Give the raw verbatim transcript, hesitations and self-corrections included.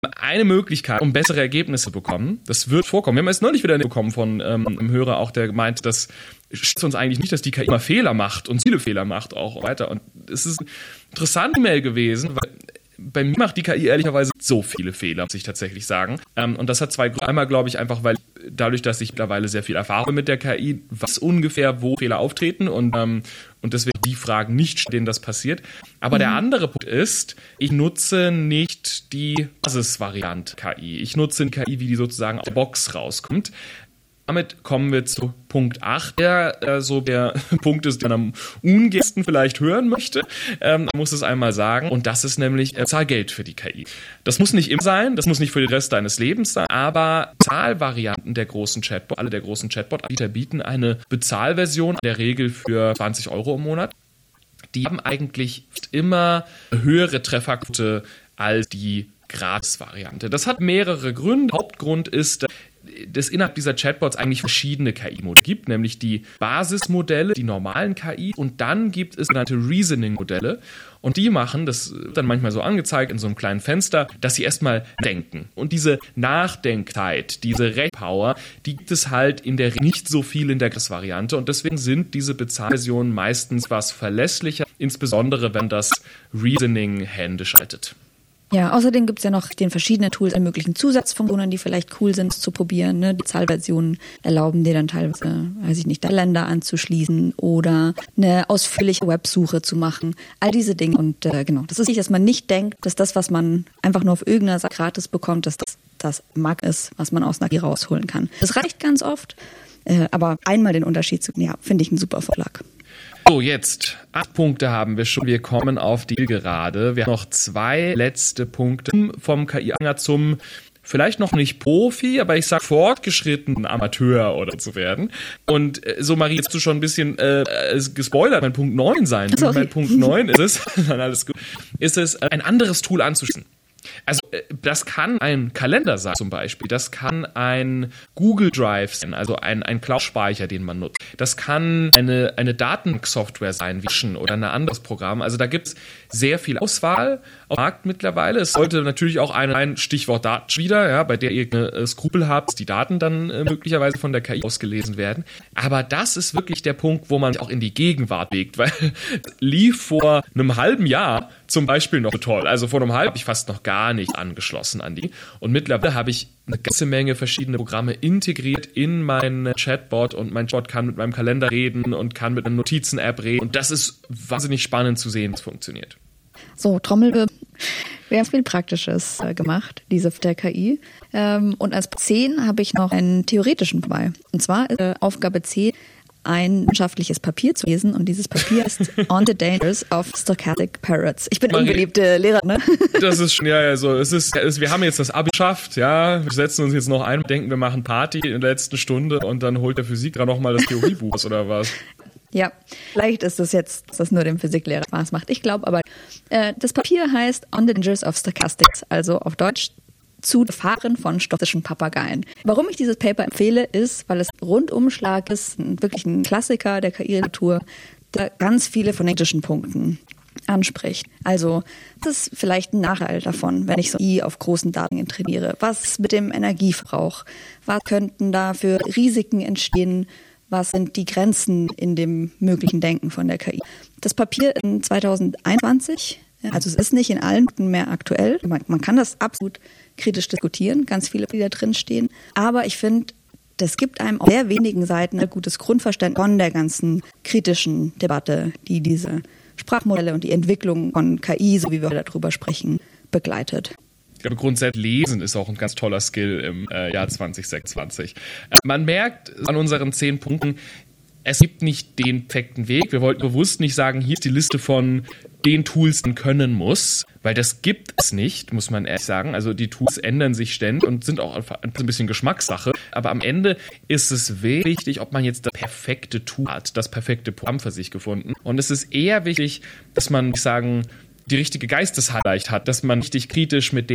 Eine Möglichkeit, um bessere Ergebnisse zu bekommen, das wird vorkommen. Wir haben jetzt neulich wieder eine bekommen von ähm, einem Hörer auch, der gemeint, das schätzt uns eigentlich nicht, dass die K I immer Fehler macht und viele Fehler macht auch weiter. Und es ist eine interessante E-Mail gewesen, weil bei mir macht die K I ehrlicherweise so viele Fehler, muss ich tatsächlich sagen. Ähm, und das hat zwei Gründe. Einmal glaube ich einfach, weil dadurch, dass ich mittlerweile sehr viel Erfahrung habe mit der K I, weiß ungefähr, wo Fehler auftreten und, ähm, und deswegen die Fragen nicht, denen das passiert. Aber mhm. der andere Punkt ist, ich nutze nicht die Basisvariante K I. Ich nutze eine K I, wie die sozusagen aus der Box rauskommt. Damit kommen wir zu Punkt acht, der äh, so der Punkt ist, den man am ungernsten vielleicht hören möchte. Ähm, man muss es einmal sagen. Und das ist nämlich äh, zahl Geld für die K I. Das muss nicht immer sein, das muss nicht für den Rest deines Lebens sein, aber Zahlvarianten der großen Chatbot, alle der großen Chatbot-Anbieter bieten eine Bezahlversion, in der Regel für zwanzig Euro im Monat. Die haben eigentlich immer höhere Trefferquote als die Gratis-Variante. Das hat mehrere Gründe. Hauptgrund ist, dass innerhalb dieser Chatbots eigentlich verschiedene K I-Modelle gibt, nämlich die Basismodelle, die normalen K I, und dann gibt es sogenannte Reasoning-Modelle, und die machen, das wird dann manchmal so angezeigt in so einem kleinen Fenster, dass sie erstmal denken. Und diese Nachdenkzeit, diese Rechenpower, die gibt es halt in der nicht so viel in der Gratis-Variante, und deswegen sind diese Bezahlversionen meistens was verlässlicher, insbesondere wenn das Reasoning Hände schaltet. Ja, außerdem gibt's ja noch den verschiedenen Tools, alle möglichen Zusatzfunktionen, die vielleicht cool sind zu probieren. Ne? Die Zahlversionen erlauben dir dann teilweise, weiß ich nicht, Länder anzuschließen oder eine ausführliche Websuche zu machen. All diese Dinge. Und äh, genau, das ist nicht, dass man nicht denkt, dass das, was man einfach nur auf irgendeiner Seite gratis bekommt, dass das das Markt ist, was man aus einer K I rausholen kann. Das reicht ganz oft, äh, aber einmal den Unterschied zu, ja, finde ich einen super Vorschlag. So, jetzt acht Punkte haben wir schon. Wir kommen auf die Zielgerade. Wir haben noch zwei letzte Punkte vom K I-Anger zum vielleicht noch nicht Profi, aber ich sag fortgeschrittenen Amateur oder zu werden. Und äh, so, Marie, jetzt du schon ein bisschen äh, gespoilert, mein Punkt neun sein. Sorry. Mein Punkt neun ist es, dann alles gut, ist es, ein anderes Tool anzuschließen. Also das kann ein Kalender sein zum Beispiel, das kann ein Google Drive sein, also ein, ein Cloud-Speicher, den man nutzt. Das kann eine, eine Datensoftware sein, wie Vision oder ein anderes Programm. Also da gibt es sehr viel Auswahl auf dem Markt mittlerweile. Es sollte natürlich auch ein, ein Stichwort Daten wieder, ja, bei der ihr äh, Skrupel habt, dass die Daten dann äh, möglicherweise von der K I ausgelesen werden. Aber das ist wirklich der Punkt, wo man sich auch in die Gegenwart bewegt, weil lief vor einem halben Jahr zum Beispiel noch so toll. Also vor einem halben habe ich fast noch gar nicht angeschlossen an die. Und mittlerweile habe ich eine ganze Menge verschiedene Programme integriert in meinen Chatbot, und mein Chatbot kann mit meinem Kalender reden und kann mit einer Notizen-App reden. Und das ist wahnsinnig spannend zu sehen, wie es funktioniert. So, Trommelwirbel. Wir haben viel Praktisches äh, gemacht, diese der K I. Ähm, und als zehn habe ich noch einen theoretischen dabei. Und zwar ist äh, Aufgabe zehn, ein wissenschaftliches Papier zu lesen, und dieses Papier ist On the Dangers of Stochastic Parrots. Ich bin Marie, unbeliebte Lehrerin, ne? Das ist schon, ja, ja, so, es ist, es, wir haben jetzt das Abi geschafft, ja, wir setzen uns jetzt noch ein, denken, wir machen Party in der letzten Stunde, und dann holt der Physik gerade noch mal das Theoriebuch aus, oder was? Ja, vielleicht ist es jetzt, dass das nur dem Physiklehrer Spaß macht. Ich glaube aber, äh, das Papier heißt On the Dangers of Stochastics, also auf Deutsch zu Gefahren von stochastischen Papageien. Warum ich dieses Paper empfehle, ist, weil es Rundumschlag ist, wirklich ein Klassiker der K I-Literatur, der ganz viele von ethischen Punkten anspricht. Also, das ist vielleicht ein Nachteil davon, wenn ich so I auf großen Daten trainiere. Was mit dem Energieverbrauch? Was könnten da für Risiken entstehen? Was sind die Grenzen in dem möglichen Denken von der K I? Das Papier in zwanzig einundzwanzig, also es ist nicht in allen Punkten mehr aktuell. Man, man kann das absolut kritisch diskutieren, ganz viele, die da drin stehen. Aber ich finde, das gibt einem auf sehr wenigen Seiten ein gutes Grundverständnis von der ganzen kritischen Debatte, die diese Sprachmodelle und die Entwicklung von K I, so wie wir darüber sprechen, begleitet. Ich glaube, grundsätzlich lesen ist auch ein ganz toller Skill im äh, Jahr zwanzig sechsundzwanzig. Äh, man merkt an unseren zehn Punkten, es gibt nicht den perfekten Weg. Wir wollten bewusst nicht sagen, hier ist die Liste von den Tools, die man können muss, weil das gibt es nicht, muss man ehrlich sagen. Also die Tools ändern sich ständig und sind auch einfach ein bisschen Geschmackssache. Aber am Ende ist es wichtig, ob man jetzt das perfekte Tool hat, das perfekte Programm für sich gefunden. Und es ist eher wichtig, dass man, ich sagen, die richtige Geisteshaltung hat, dass man richtig kritisch mit dem